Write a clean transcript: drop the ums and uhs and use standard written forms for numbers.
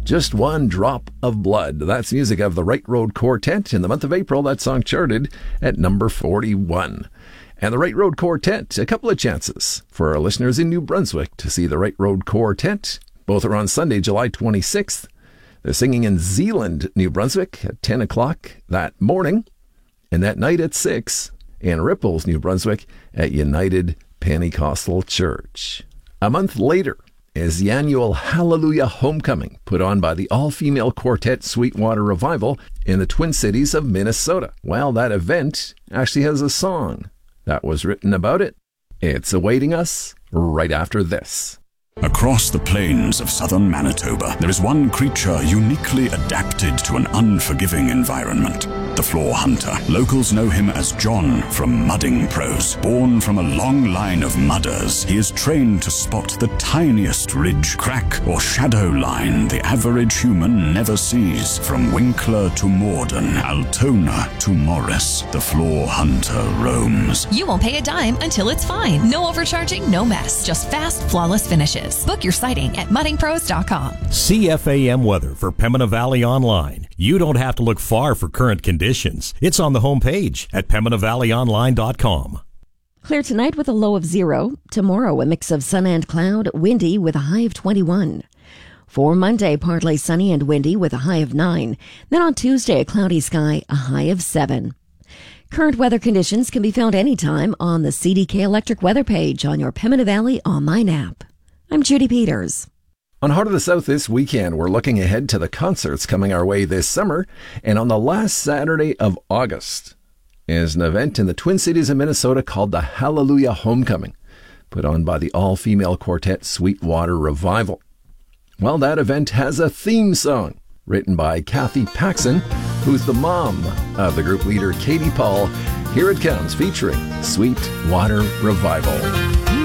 Just One Drop of Blood. That's music of the Right Road Quartet. In the month of April, that song charted at number 41. And the Right Road Quartet, a couple of chances for our listeners in New Brunswick to see the Right Road Quartet. Both are on Sunday, July 26th. They're singing in Zeeland, New Brunswick at 10 o'clock that morning, and that night at 6 in Ripples, New Brunswick at United Pentecostal Church. A month later is the annual Hallelujah Homecoming, put on by the all-female quartet Sweetwater Revival in the Twin Cities of Minnesota. Well, that event actually has a song that was written about it. It's awaiting us right after this. Across the plains of southern Manitoba, there is one creature uniquely adapted to an unforgiving environment. The floor hunter. Locals know him as John from Mudding Pros. Born from a long line of mudders, he is trained to spot the tiniest ridge, crack, or shadow line the average human never sees. From Winkler to Morden, Altona to Morris, the floor hunter roams. You won't pay a dime until it's fine. No overcharging, no mess. Just fast, flawless finishes. Book your sighting at muddingpros.com. CFAM weather for Pembina Valley Online. You don't have to look far for current conditions. It's on the homepage at PembinaValleyOnline.com. Clear tonight with a low of 0. Tomorrow, a mix of sun and cloud, windy with a high of 21. For Monday, partly sunny and windy with a high of 9. Then on Tuesday, a cloudy sky, a high of 7. Current weather conditions can be found anytime on the CDK Electric weather page on your Pembina Valley online app. I'm Judy Peters. On Heart of the South this weekend, we're looking ahead to the concerts coming our way this summer. And on the last Saturday of August is an event in the Twin Cities of Minnesota called the Hallelujah Homecoming, put on by the all-female quartet Sweetwater Revival. Well, that event has a theme song written by Kathy Paxson, who's the mom of the group leader Katie Paul. Here it comes, featuring Sweetwater Revival.